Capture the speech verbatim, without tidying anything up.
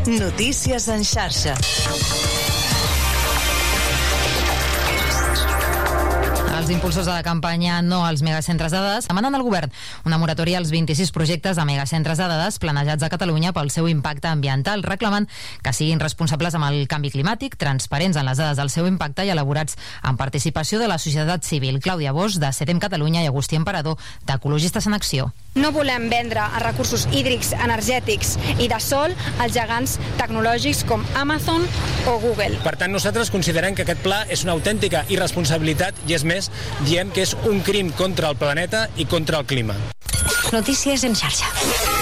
Notícies en xarxa. Els impulsors de la campanya No als megacentres de dades demanen al govern una moratòria als vint-i-sis projectes de megacentres de dades planejats a Catalunya pel seu impacte ambiental, reclamant que siguin responsables amb el canvi climàtic, transparents en les dades del seu impacte i elaborats amb participació de la societat civil. Clàudia Bosch, de CETEM Catalunya, i Agustí Emperador, d'Ecologistes en Acció. No volem vendre a recursos hídrics, energètics i de sol als gegants tecnològics com Amazon o Google. Per tant, nosaltres considerem que aquest pla és una autèntica irresponsabilitat i, és més, diem que és un crim contra el planeta i contra el clima. Notícies en xarxa.